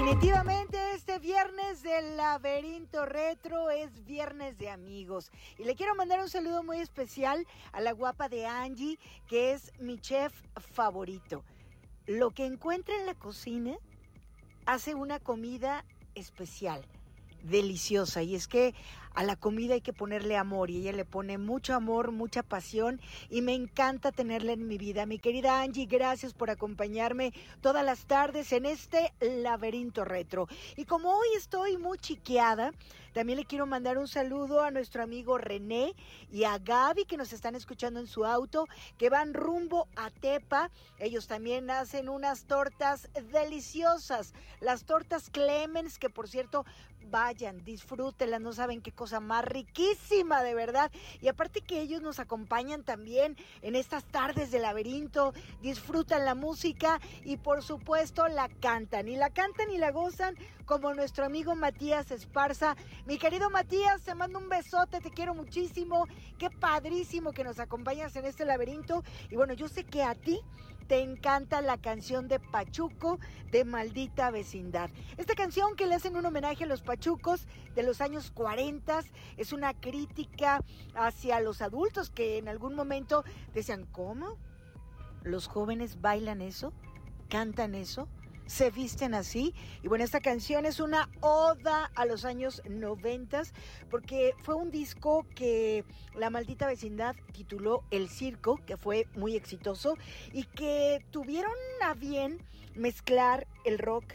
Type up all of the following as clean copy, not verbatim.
Definitivamente este viernes del Laberinto Retro es viernes de amigos. Y le quiero mandar un saludo muy especial a la guapa de Angie, que es mi chef favorito. Lo que encuentra en la cocina hace una comida especial, deliciosa. Y es que a la comida hay que ponerle amor y ella le pone mucho amor, mucha pasión y me encanta tenerla en mi vida. Mi querida Angie, gracias por acompañarme todas las tardes en este Laberinto Retro. Y como hoy estoy muy chiqueada, también le quiero mandar un saludo a nuestro amigo René y a Gaby que nos están escuchando en su auto, que van rumbo a Tepa. Ellos también hacen unas tortas deliciosas, las tortas Clemens, que por cierto, vayan, disfrútenlas, no saben qué cosa más riquísima, de verdad. Y aparte que ellos nos acompañan también en estas tardes de laberinto, disfrutan la música y por supuesto la cantan y la gozan como nuestro amigo Matías Esparza. Mi querido Matías, te mando un besote, te quiero muchísimo, qué padrísimo que nos acompañas en este laberinto. Y bueno, yo sé que a ti te encanta la canción de Pachuco, de Maldita Vecindad. Esta canción que le hacen un homenaje a los pachucos de los años 40, es una crítica hacia los adultos que en algún momento decían, ¿cómo? ¿Los jóvenes bailan eso? ¿Cantan eso? ¿Se visten así? Y bueno, esta canción es una oda a los años 90 porque fue un disco que La Maldita Vecindad tituló El Circo, que fue muy exitoso y que tuvieron a bien mezclar el rock,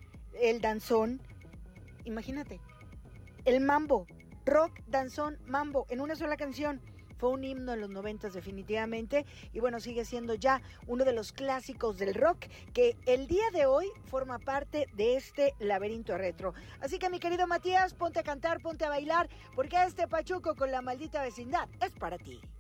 el danzón, imagínate, el mambo, rock, danzón, mambo en una sola canción. Fue un himno en los 90 definitivamente y bueno, sigue siendo ya uno de los clásicos del rock que el día de hoy forma parte de este laberinto retro. Así que mi querido Matías, ponte a cantar, ponte a bailar, porque este Pachuco con La Maldita Vecindad es para ti.